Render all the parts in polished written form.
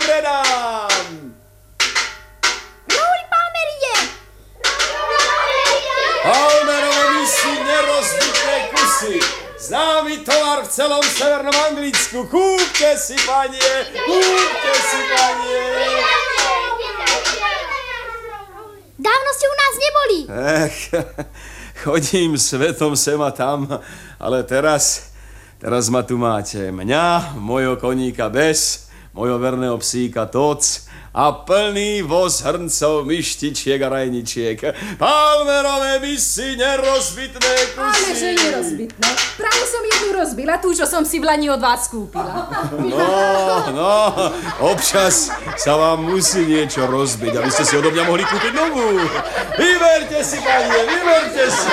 predám. Rauli Palmer ide! Palmerové misy, nerozbitné kusy. Známy tovar v celom severnom Anglicku. Kúpte si, panie, kúpte si, panie. Dávno ste u nás neboli. Chodím svetom sem a tam, ale teraz ma tu máte. Mňa, mojho koníka Bez, mojho verného psíka Toc a plný voz hrncov, myštičiek a rajničiek. Palmerové misy, nerozbitné kusy. Ale že nerozbitné. Práve som jednu rozbila, tú, čo som si v Lani od vás kúpila. No, občas sa vám musí niečo rozbiť, aby ste si odo mňa mohli kúpiť novú. Vyberte si, panie, vyberte si.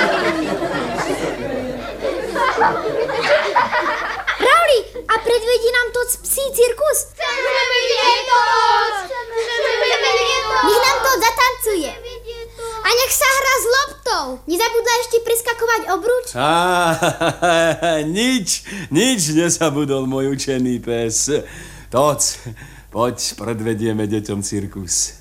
Rauli, a predvedí nám Toc psí cirkus? Chceme vidieť Toc! Nech nám Toc zatancuje. A nech sa hrá s loptou. Nezabudla ešte priskakovať obruč? Nič nezabudol môj učený pes. Toc, poď, predvedieme deťom cirkus.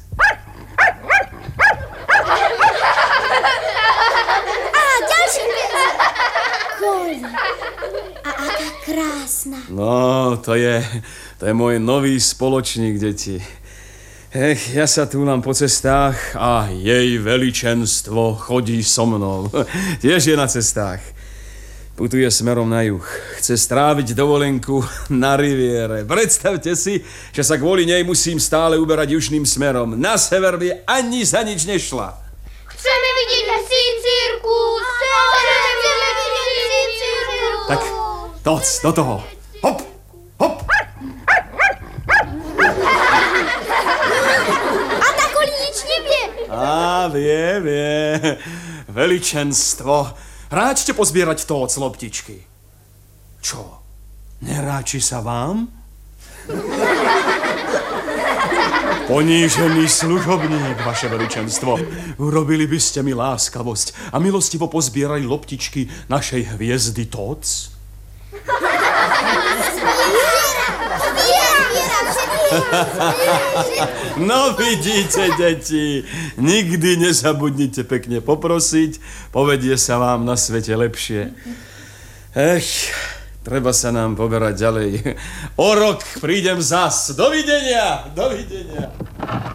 Á, ďalší pes. Koli. A aká krásna. No, to je môj nový spoločník, deti. Ja sa túlam po cestách a jej veličenstvo chodí so mnou. Tiež je na cestách. Putuje smerom na juh. Chce stráviť dovolenku na riviere. Predstavte si, že sa kvôli nej musím stále uberať južným smerom. Na sever by ani za nič nešla. Chceme vidieť psí cirkus! Chceme vidieť psí cirkus! Tak, Toc, do toho. Hop, hop. A tá Koli nič nevie. Á, vie. Veličenstvo. Ráčte pozbierať Toc loptičky. Čo? Neráči sa vám? Ponížený služobník, vaše veličenstvo. Urobili by ste mi láskavosť a milostivo pozbierali loptičky našej hviezdy Toc? No vidíte, deti, nikdy nezabudnite pekne poprosiť, povedie sa vám na svete lepšie. Treba sa nám poberať ďalej. O rok prídem zas. Dovidenia.